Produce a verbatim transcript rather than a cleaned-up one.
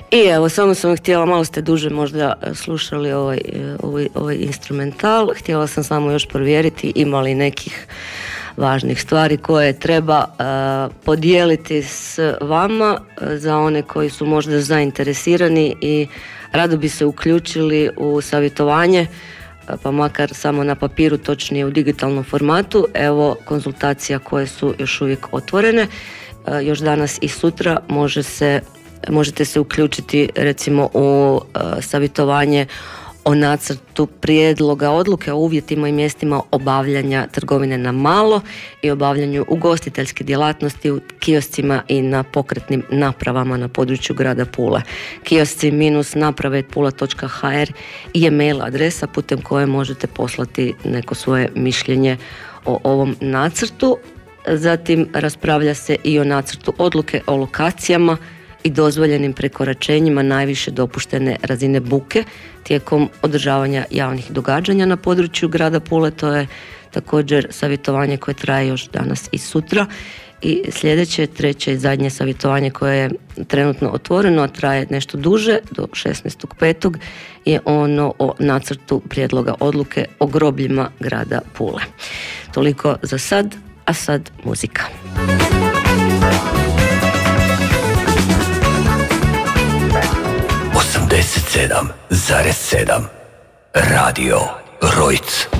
I evo, samo sam htjela, malo ste duže možda slušali ovaj, ovaj, ovaj instrumental, htjela sam samo još provjeriti ima li nekih važnih stvari koje treba uh, podijeliti s vama uh, za one koji su možda zainteresirani i rado bi se uključili u savjetovanje, uh, pa makar samo na papiru, točnije u digitalnom formatu. Evo konzultacija koje su još uvijek otvorene, uh, još danas i sutra može se, možete se uključiti recimo u uh, savjetovanje o nacrtu prijedloga odluke o uvjetima i mjestima obavljanja trgovine na malo i obavljanju ugostiteljske djelatnosti u kioscima i na pokretnim napravama na području grada Pule. Kiosci minus naprave pula točka ha er je mail adresa putem koje možete poslati neko svoje mišljenje o ovom nacrtu. Zatim raspravlja se i o nacrtu odluke o lokacijama i dozvoljenim prekoračenjima najviše dopuštene razine buke tijekom održavanja javnih događanja na području grada Pule. To je također savjetovanje koje traje još danas i sutra. I sljedeće, treće i zadnje savjetovanje koje je trenutno otvoreno, a traje nešto duže, do šesnaestog petog je ono o nacrtu prijedloga odluke o grobljima grada Pule. Toliko za sad, a sad muzika. osamdeset sedam zarez sedam Radio Rojc.